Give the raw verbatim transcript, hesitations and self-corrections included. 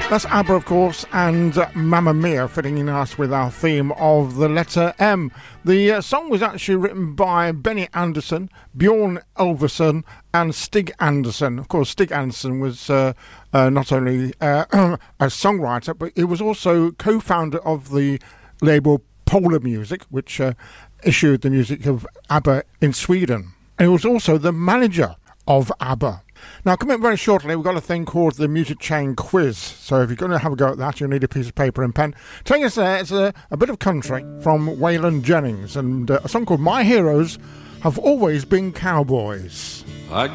That's ABBA, of course, and uh, Mamma Mia, fitting in us with our theme of the letter M. The uh, song was actually written by Benny Andersson, Bjorn Ulveson, and Stig Andersson. Of course, Stig Andersson was uh, uh, not only uh, a songwriter, but he was also co-founder of the label Polar Music, which uh, issued the music of ABBA in Sweden. And he was also the manager of ABBA. Now, coming up very shortly, we've got a thing called the Music Chain Quiz. So if you're going to have a go at that, you'll need a piece of paper and pen. Taking us there is a, a bit of country from Waylon Jennings and uh, a song called My Heroes Have Always Been Cowboys. I